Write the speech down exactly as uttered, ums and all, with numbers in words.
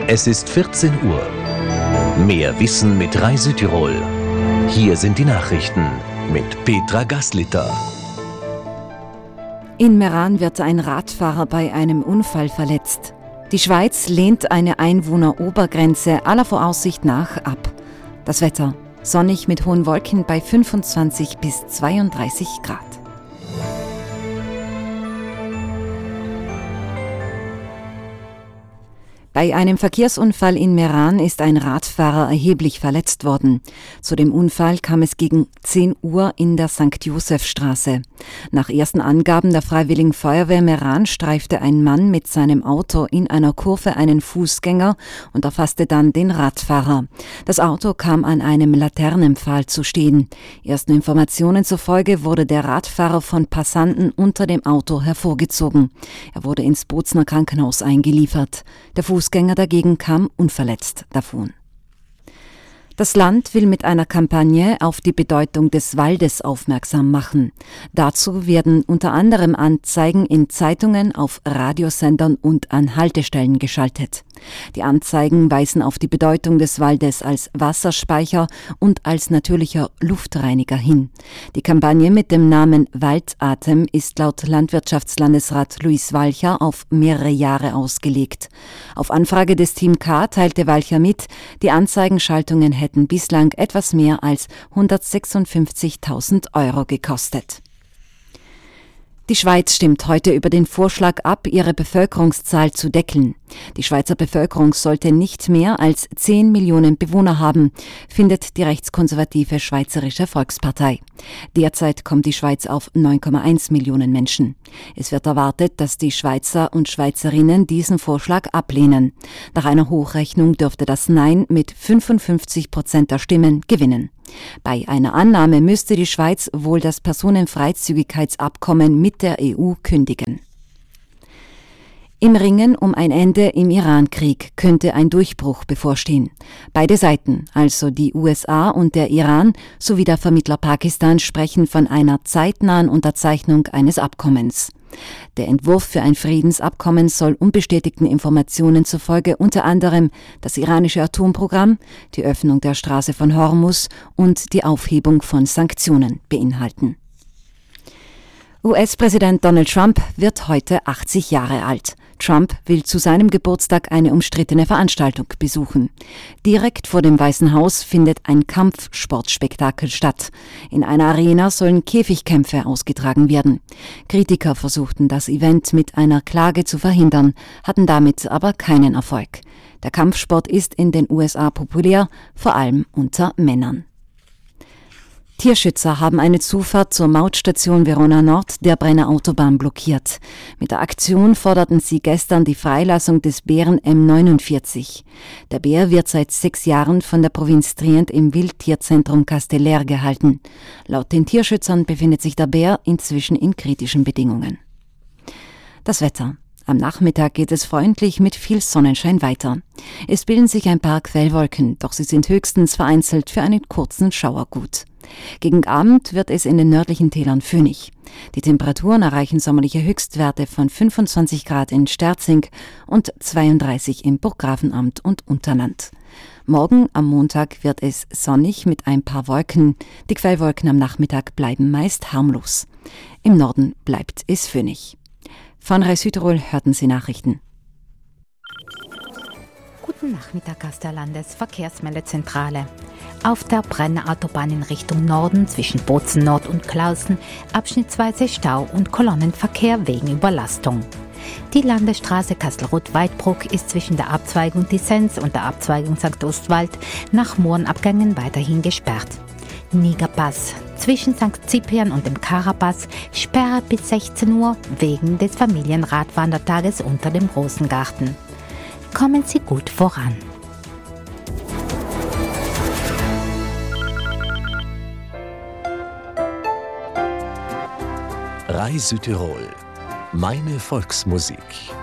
Es ist vierzehn Uhr. Mehr Wissen mit Rai Südtirol. Hier sind die Nachrichten mit Petra Gaslitter. In Meran wird ein Radfahrer bei einem Unfall verletzt. Die Schweiz lehnt eine Einwohnerobergrenze aller Voraussicht nach ab. Das Wetter: sonnig mit hohen Wolken bei fünfundzwanzig bis zweiunddreißig Grad. Bei einem Verkehrsunfall in Meran ist ein Radfahrer erheblich verletzt worden. Zu dem Unfall kam es gegen zehn Uhr in der Sankt-Josef-Straße. Nach ersten Angaben der Freiwilligen Feuerwehr Meran streifte ein Mann mit seinem Auto in einer Kurve einen Fußgänger und erfasste dann den Radfahrer. Das Auto kam an einem Laternenpfahl zu stehen. Ersten Informationen zufolge wurde der Radfahrer von Passanten unter dem Auto hervorgezogen. Er wurde ins Bozner Krankenhaus eingeliefert. Der Fußgänger dagegen kam unverletzt davon. Das Land will mit einer Kampagne auf die Bedeutung des Waldes aufmerksam machen. Dazu werden unter anderem Anzeigen in Zeitungen, auf Radiosendern und an Haltestellen geschaltet. Die Anzeigen weisen auf die Bedeutung des Waldes als Wasserspeicher und als natürlicher Luftreiniger hin. Die Kampagne mit dem Namen Waldatem ist laut Landwirtschaftslandesrat Luis Walcher auf mehrere Jahre ausgelegt. Auf Anfrage des Team K teilte Walcher mit, die Anzeigenschaltungen hätten bislang etwas mehr als hundertsechsundfünfzigtausend Euro gekostet. Die Schweiz stimmt heute über den Vorschlag ab, ihre Bevölkerungszahl zu deckeln. Die Schweizer Bevölkerung sollte nicht mehr als zehn Millionen Bewohner haben, findet die rechtskonservative Schweizerische Volkspartei. Derzeit kommt die Schweiz auf neun Komma eins Millionen Menschen. Es wird erwartet, dass die Schweizer und Schweizerinnen diesen Vorschlag ablehnen. Nach einer Hochrechnung dürfte das Nein mit fünfundfünfzig Prozent der Stimmen gewinnen. Bei einer Annahme müsste die Schweiz wohl das Personenfreizügigkeitsabkommen mit der E U kündigen. Im Ringen um ein Ende im Iran-Krieg könnte ein Durchbruch bevorstehen. Beide Seiten, also die U S A und der Iran sowie der Vermittler Pakistan, sprechen von einer zeitnahen Unterzeichnung eines Abkommens. Der Entwurf für ein Friedensabkommen soll unbestätigten Informationen zufolge unter anderem das iranische Atomprogramm, die Öffnung der Straße von Hormuz und die Aufhebung von Sanktionen beinhalten. U S-Präsident Donald Trump wird heute achtzig Jahre alt. Trump will zu seinem Geburtstag eine umstrittene Veranstaltung besuchen. Direkt vor dem Weißen Haus findet ein Kampfsportspektakel statt. In einer Arena sollen Käfigkämpfe ausgetragen werden. Kritiker versuchten das Event mit einer Klage zu verhindern, hatten damit aber keinen Erfolg. Der Kampfsport ist in den U S A populär, vor allem unter Männern. Tierschützer haben eine Zufahrt zur Mautstation Verona Nord der Brenner Autobahn blockiert. Mit der Aktion forderten sie gestern die Freilassung des Bären M neunundvierzig. Der Bär wird seit sechs Jahren von der Provinz Trient im Wildtierzentrum Casteller gehalten. Laut den Tierschützern befindet sich der Bär inzwischen in kritischen Bedingungen. Das Wetter. Am Nachmittag geht es freundlich mit viel Sonnenschein weiter. Es bilden sich ein paar Quellwolken, doch sie sind höchstens vereinzelt für einen kurzen Schauer gut. Gegen Abend wird es in den nördlichen Tälern föhnig. Die Temperaturen erreichen sommerliche Höchstwerte von fünfundzwanzig Grad in Sterzing und zweiunddreißig im Burggrafenamt und Unterland. Morgen am Montag wird es sonnig mit ein paar Wolken. Die Quellwolken am Nachmittag bleiben meist harmlos. Im Norden bleibt es föhnig. Von Rai Südtirol hörten Sie Nachrichten. Guten Nachmittag aus der Landesverkehrsmeldezentrale. Auf der Brenner Autobahn in Richtung Norden zwischen Bozen Nord und Clausen abschnittsweise Stau und Kolonnenverkehr wegen Überlastung. Die Landesstraße Kastelruth-Weidbruck ist zwischen der Abzweigung Dissens und der Abzweigung Sankt Ostwald nach Mohrenabgängen weiterhin gesperrt. Nigerpass zwischen Sankt Ziprian und dem Karapass Sperre bis sechzehn Uhr wegen des Familienradwandertages unter dem Rosengarten. Kommen Sie gut voran. Rai Südtirol. Meine Volksmusik.